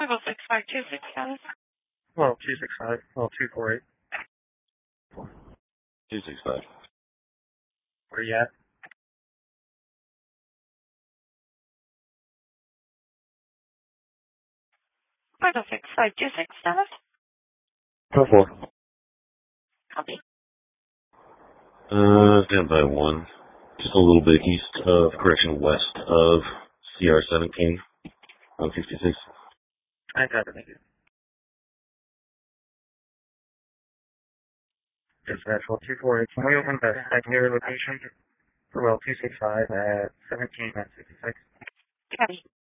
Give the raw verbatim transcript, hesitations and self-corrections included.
Level six five two six status. Well, two six five. Well, two four eight. two six five. Where you at? Level six five two six status. Four four. Copy. Uh, down by one. Just a little bit east of, correction, west of C R seventeen on sixty-six. I got it. Thank you. Dispatch, well, two four eight. Can we open the secondary location for well two six five at seventeen and sixty-six? Copy.